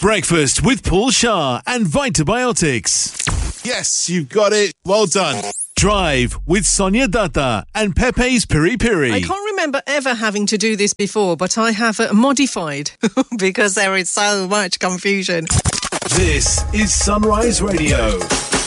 Breakfast with Paul Shah and Vitabiotics. Yes, you've got it. Well done. Drive with Sonia Datta and Pepe's Piri Piri. I can't remember ever having to do this before, but I have modified because there is so much confusion. This is Sunrise Radio.